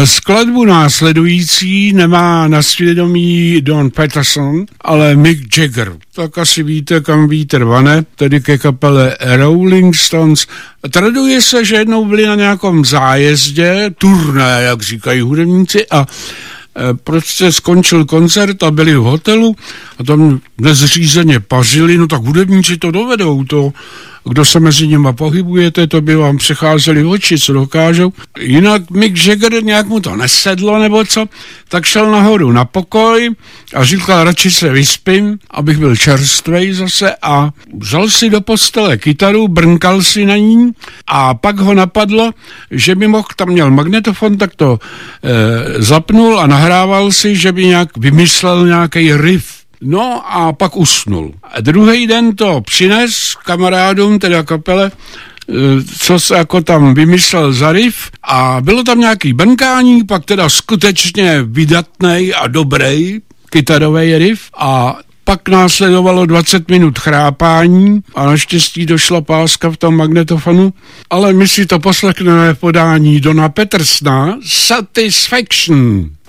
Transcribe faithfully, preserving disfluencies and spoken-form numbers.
Skladbu následující nemá na svědomí Don Peterson, ale Mick Jagger. Tak asi víte, kam vítr vane, tedy ke kapele Rolling Stones. Traduje se, že jednou byli na nějakém zájezdě, turné, jak říkají hudebníci, a prostě skončil koncert a byli v hotelu a tam nezřízeně pařili, no tak hudebníci to dovedou, to, kdo se mezi nimi pohybujete, to by vám přecházeli oči, co dokážou. Jinak Mick Jagger nějak mu to nesedlo nebo co, tak šel nahoru na pokoj a říkal, radši se vyspím, abych byl čerstvej zase, a vzal si do postele kytaru, brnkal si na ní a pak ho napadlo, že by mohl, tam měl magnetofon, tak to e, zapnul a nahrával si, že by nějak vymyslel nějaký riff. No a pak usnul. A druhý den to přines kamarádům, teda kapele, co se jako tam vymyslel za riff, a bylo tam nějaký brnkání, pak teda skutečně vydatnej a dobrý kytarový riff, a pak následovalo dvacet minut chrápání a naštěstí došla páska v tom magnetofonu, ale my si to poslechneme v podání Dona Petersona, Satisfaction.